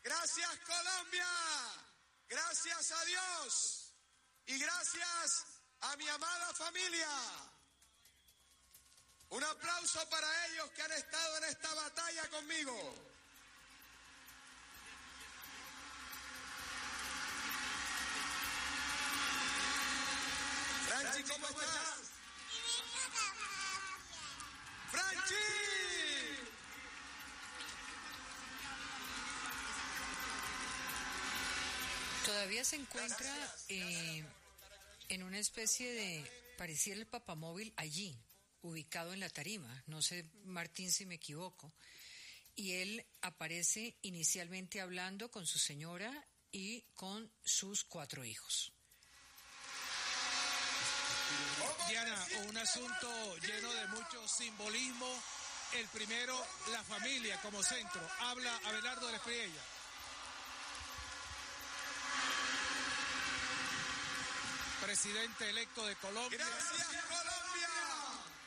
Gracias Colombia, gracias a Dios y gracias a mi amada familia. Un aplauso para ellos que han estado en esta batalla conmigo. Franchi, ¿cómo estás? ¡Franchi! Todavía se encuentra en una especie de, pareciera el papamóvil allí, ubicado en la tarima. No sé, Martín, si me equivoco. Y él aparece inicialmente hablando con su señora y con sus 4 hijos. Diana, un asunto lleno de mucho simbolismo. El primero, la familia como centro. Habla Abelardo de la Espriella. Presidente electo de Colombia. Gracias, Colombia.